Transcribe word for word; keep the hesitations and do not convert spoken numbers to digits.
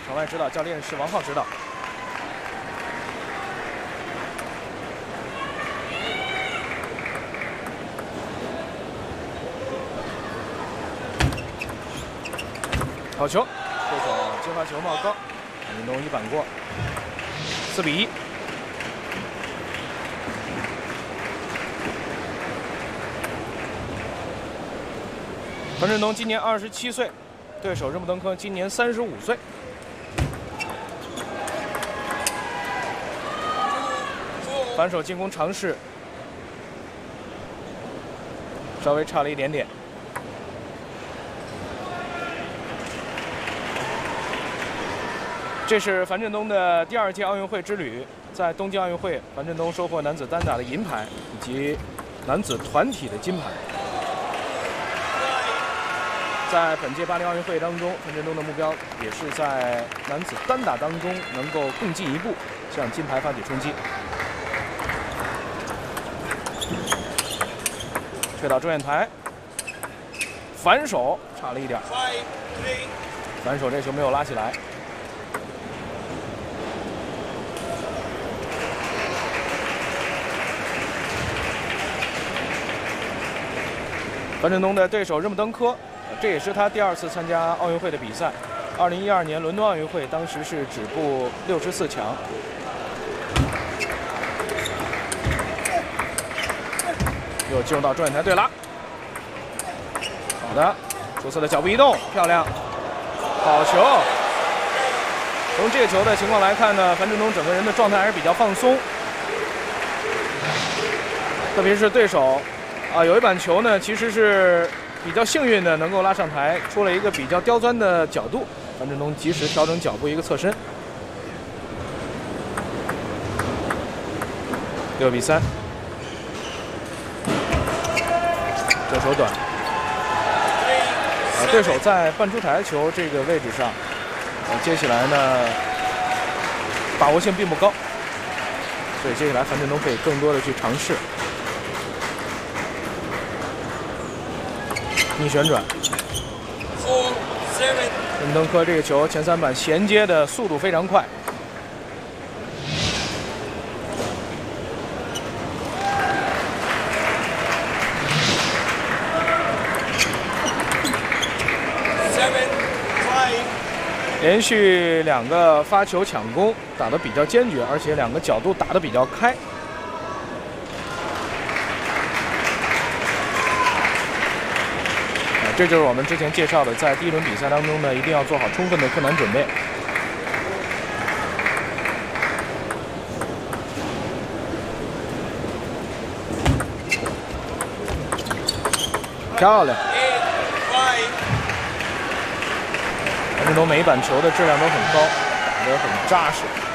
场外指导教练是王浩指导。好球，对手接发球冒高，范振东一板过，四比一。范振东今年二十七岁，对手热木登科今年三十五岁。反手进攻尝试，稍微差了一点点。这是樊振东的第二届奥运会之旅，在东京奥运会，樊振东收获男子单打的银牌以及男子团体的金牌。在本届巴黎奥运会当中，樊振东的目标也是在男子单打当中能够更进一步，向金牌发起冲击。推到中远台，反手差了一点，反手这球没有拉起来。樊振东的对手热木登科，这也是他第二次参加奥运会的比赛。二零一二年伦敦奥运会，当时是止步六十四强。又进入到中远台对拉，好的，出色的脚步移动，漂亮，好球。从这个球的情况来看呢，樊振东整个人的状态还是比较放松，特别是对手。啊，有一板球呢，其实是比较幸运的，能够拉上台，出了一个比较刁钻的角度。樊振东及时调整脚步，一个侧身。六比三，这球短。啊，对手在半出台球这个位置上，呃，接起来呢，把握性并不高，所以接下来樊振东可以更多的去尝试。逆旋转，热木登科这个球前三板衔接的速度非常快，连续两个发球抢攻打得比较坚决，而且两个角度打得比较开。这就是我们之前介绍的，在第一轮比赛当中呢，一定要做好充分的困难准备。漂亮！樊振东每一板球的质量都很高，打得很扎实。